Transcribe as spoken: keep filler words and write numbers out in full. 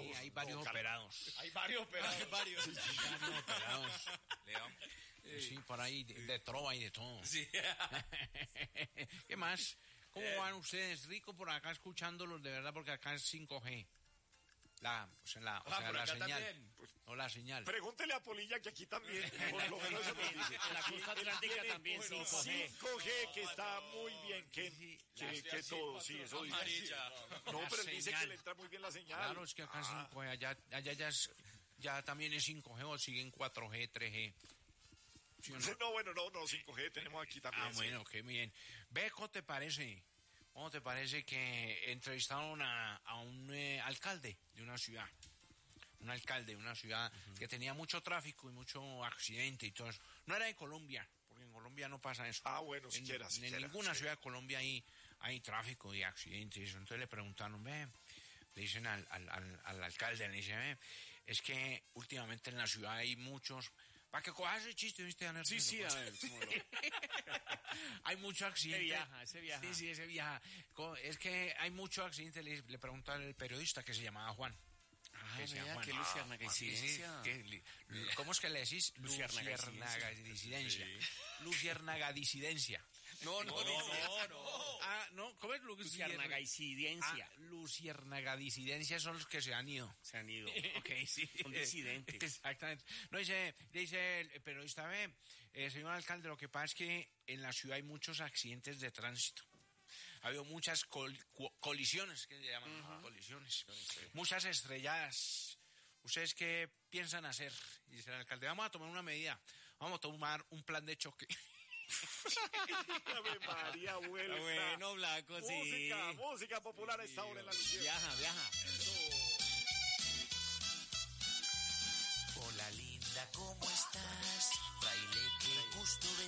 Sí, hay varios no, operados. Hay varios operados. Hay varios. Sí, varios operados. León. Sí, por ahí de, de trova y de todo. Sí. ¿Qué más? ¿Cómo Eh. van ustedes? Rico por acá escuchándolos de verdad porque acá es cinco G. La, o sea, la, o Ah, sea, por la acá señal. también. No la señal. Pregúntele a Polilla que aquí también. Por lo menos eso nos dice. En la costa atlántica Tiene también cinco G. cinco G que está muy bien, que, que, que todo, sí, eso dice. Amarilla. No, La pero él dice señal. que le entra muy bien la señal. Claro, es que acá es Ah, cinco G, allá, allá ya, es, ya también es cinco G o siguen cuatro G, tres G. ¿Sí o no? No, bueno, no, no, cinco G tenemos aquí también. Ah, bueno, qué bien. Ve, ¿cómo te parece? ¿Cómo te parece que entrevistaron a, a un eh, alcalde de una ciudad? Un alcalde de una ciudad uh-huh. que tenía mucho tráfico y mucho accidente y todo eso. No era de Colombia, porque en Colombia no pasa eso. Ah, bueno, en, siquiera, en siquiera, ninguna sí. ciudad de Colombia hay, hay tráfico y accidentes y eso. Entonces le preguntaron, ve, le dicen al, al, al, al alcalde, le dicen, ve, es que últimamente en la ciudad hay muchos... Para que cojas ese chiste, ¿viste, Daniel? Sí, sí, a ver, ¿cómo lo... Hay mucho accidente. Ese viaja, ese viaja. Sí, sí, ese viaja. Es que hay mucho accidente, le, le preguntó al periodista que se llamaba Juan. Ah, Que sea vea, Juan. qué luciernagaicidencia. Sí, sí, que- ¿Cómo es que le decís? Luciernagadissidencia. Luciernagadissidencia. No, no, no, no, no. Ah, no, ¿cómo es Luciernagaicidencia. Ah, luciernagadissidencia son los que se han ido. Se han ido. Ok, sí. Son disidentes. Exactamente. No, dice, dice el periodista, ve, eh, señor alcalde, lo que pasa es que en la ciudad hay muchos accidentes de tránsito. Ha habido muchas col- co- colisiones, que se llaman uh-huh. colisiones, sí. Muchas estrelladas. ¿Ustedes qué piensan hacer? Dice el alcalde, vamos a tomar una medida, vamos a tomar un plan de choque. Ave María, vuelta. Bueno, Blanco, sí. Música, música popular a esta hora en la Luciérnaga. Viaja, viaja. Hola linda, ¿cómo estás?